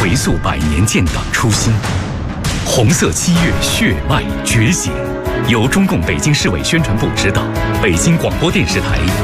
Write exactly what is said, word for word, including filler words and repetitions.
回溯百年建党初心。红色七月血脉觉醒，由中共北京市委宣传部指导，北京广播电视台